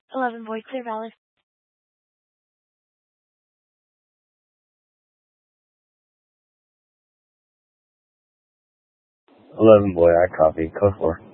11 boy, Clear Valley. 11 boy, I copy. Code 4.